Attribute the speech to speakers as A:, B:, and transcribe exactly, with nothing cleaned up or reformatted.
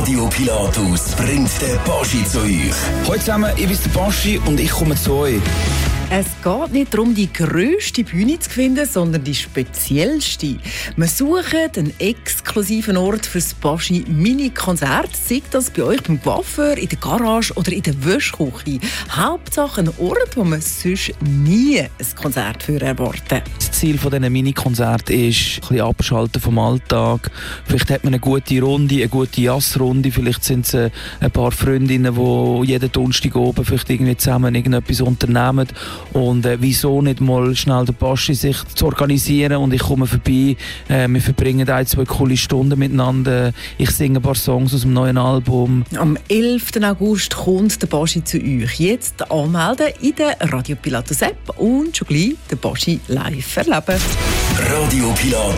A: Radio Pilatus bringt den Baschi zu euch.
B: Hallo zusammen, ich bin der Baschi und ich komme zu euch.
C: Es geht nicht darum, die grösste Bühne zu finden, sondern die speziellste. Wir suchen einen exklusiven Ort für das Baschi-Mini-Konzert. Sei das bei euch beim Coiffeur, in der Garage oder in der Wäschküche. Hauptsache ein Ort, wo man sonst nie ein Konzert für erwarten.
B: Das Ziel dieses Mini-Konzert ist, ein bisschen abschalten vom Alltag. Vielleicht hat man eine gute Runde, eine gute Jassrunde. Vielleicht sind es ein paar Freundinnen, die jeden Donnerstag oben vielleicht irgendwie zusammen irgendetwas unternehmen. Und äh, wieso nicht mal schnell den Baschi sich zu organisieren und ich komme vorbei, äh, wir verbringen ein, zwei coole Stunden miteinander, ich singe ein paar Songs aus dem neuen Album.
C: Am elften August kommt der Baschi zu euch. Jetzt anmelden in der Radio Pilatus App und schon gleich den Baschi live erleben.
A: Radio Pilatus.